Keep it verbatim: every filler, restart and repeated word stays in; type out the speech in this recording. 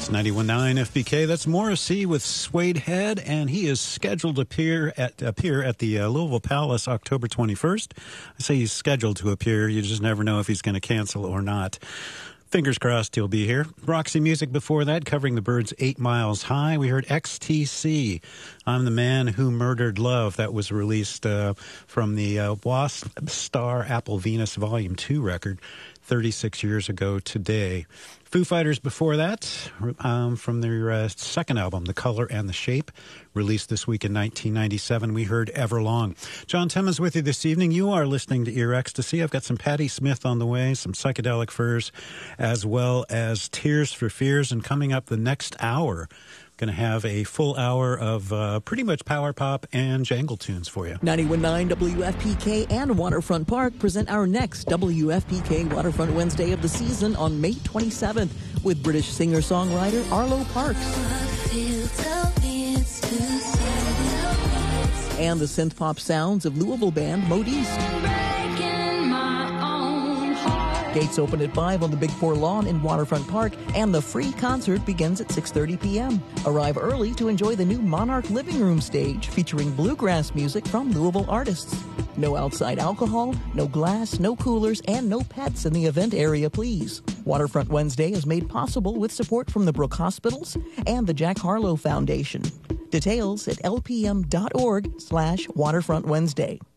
ninety-one point nine F B K. That's Morrissey with Suede Head, and he is scheduled to appear at appear at the uh, Louisville Palace October twenty-first. I say he's scheduled to appear. You just never know if he's going to cancel or not. Fingers crossed he'll be here. Roxy Music before that, covering the Byrds' Eight Miles High. We heard X T C, I'm the Man Who Murdered Love. That was released uh, from the uh, Wasp Star Apple Venus Volume two record thirty-six years ago today. Foo Fighters before that, um, from their uh, second album, The Color and the Shape, released this week in nineteen ninety-seven. We heard Everlong. John Timmons with you this evening. You are listening to Ear Ecstasy. I've got some Patti Smith on the way, some Psychedelic Furs, as well as Tears for Fears. And coming up the next hour, going to have a full hour of uh, pretty much power pop and jangle tunes for you. ninety-one point nine W F P K and Waterfront Park present our next W F P K Waterfront Wednesday of the season on May twenty-seventh with British singer-songwriter Arlo Parks. And the synth-pop sounds of Louisville band Modiste. Gates open at five on the Big Four lawn in Waterfront Park, and the free concert begins at six thirty p.m. Arrive early to enjoy the new Monarch Living Room stage featuring bluegrass music from Louisville artists. No outside alcohol, no glass, no coolers, and no pets in the event area, please. Waterfront Wednesday is made possible with support from the Brook Hospitals and the Jack Harlow Foundation. Details at lpm.org slash Waterfront Wednesday.